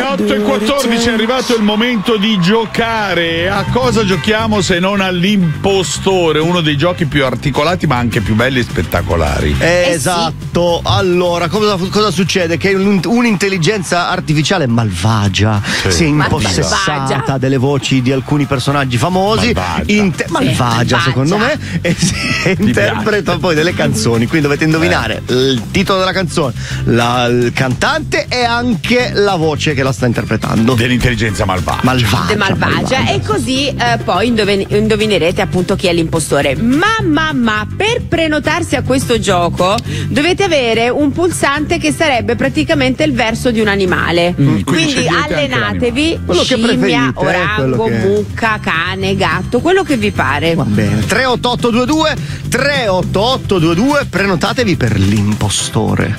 8:14 è arrivato il momento di giocare. A cosa giochiamo se non all'impostore? Uno dei giochi più articolati ma anche più belli e spettacolari. Esatto. Allora, cosa succede? Che un'intelligenza artificiale malvagia si è impossessata delle voci di alcuni personaggi famosi. Malvagia secondo me. E si interpreta poi delle canzoni. Quindi dovete indovinare il titolo della canzone, il cantante e anche la voce che la sta interpretando. Dell'intelligenza malvagia. E così poi indovinerete appunto chi è l'impostore. Ma per prenotarsi a questo gioco dovete avere un pulsante che sarebbe praticamente il verso di un animale. Quindi allenatevi, scimmia, orango, mucca, cane, gatto, quello che vi pare. Va bene. 38822 prenotatevi per l'impostore.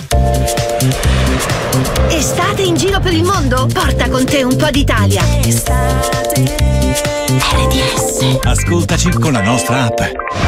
Estate in giro per il mondo? Porta con te un po' d'Italia. Estate RDS. Ascoltaci con la nostra app.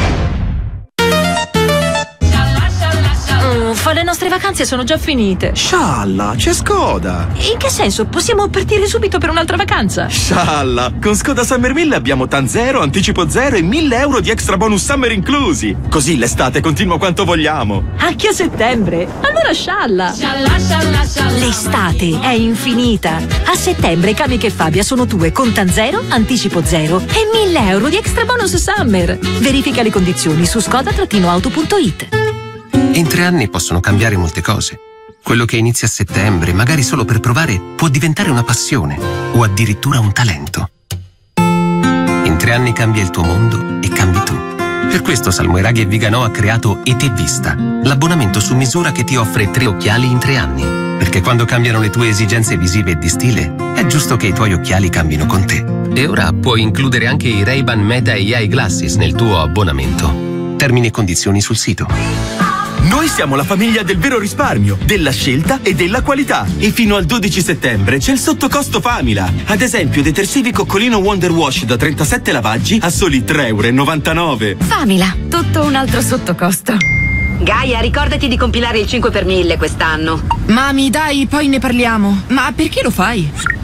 Le nostre vacanze sono già finite. Scialla, c'è Skoda. In che senso? Possiamo partire subito per un'altra vacanza? Scialla, con Skoda Summer 1000 abbiamo TAN 0, anticipo 0 e 1.000 euro di extra bonus summer inclusi. Così l'estate continua quanto vogliamo. Anche a settembre? Allora scialla. L'estate è infinita. A settembre Kamiq e Fabia sono tue con TAN 0, anticipo 0 e 1.000 euro di extra bonus summer. Verifica le condizioni su skoda-auto.it. In 3 anni possono cambiare molte cose. Quello che inizia a settembre, magari solo per provare, può diventare una passione o addirittura un talento. In 3 anni cambia il tuo mondo e cambi tu. Per questo Salmoiraghi e Viganò ha creato ET Vista, l'abbonamento su misura che ti offre 3 occhiali in 3 anni. Perché quando cambiano le tue esigenze visive e di stile, è giusto che i tuoi occhiali cambino con te. E ora puoi includere anche i Ray-Ban Meta AI Glasses nel tuo abbonamento. Termini e condizioni sul sito. Noi siamo la famiglia del vero risparmio, della scelta e della qualità. E fino al 12 settembre c'è il sottocosto Famila. Ad esempio, detersivi Coccolino Wonder Wash da 37 lavaggi a soli 3,99 euro. Famila, tutto un altro sottocosto. Gaia, ricordati di compilare il 5 per 1000 quest'anno. Mami, dai, poi ne parliamo. Ma perché lo fai?